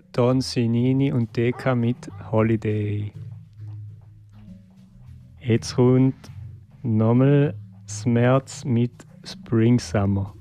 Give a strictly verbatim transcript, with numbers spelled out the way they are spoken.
Don Sinini und Deka mit Holiday. Jetzt kommt nochmal Smerz mit Spring Summer.